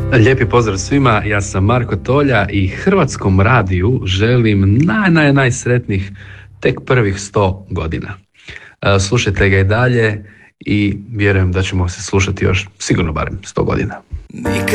Lijepi pozdrav svima, ja sam Marko Tolja i Hrvatskom radiju želim najsretnijih tek prvih 100 godina. Slušajte ga i dalje i vjerujem da ćemo se slušati još sigurno barem 100 godina.